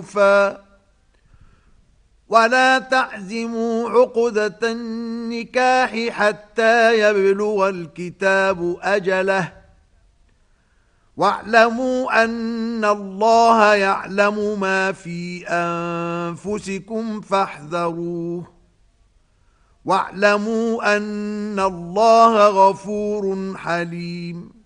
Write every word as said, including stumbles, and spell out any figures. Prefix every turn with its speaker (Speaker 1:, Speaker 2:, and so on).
Speaker 1: ولا تعزموا عقدة النكاح حتى يبلغ الكتاب أجله واعلموا أن الله يعلم ما في أنفسكم فاحذروه واعلموا أن الله غفور حليم.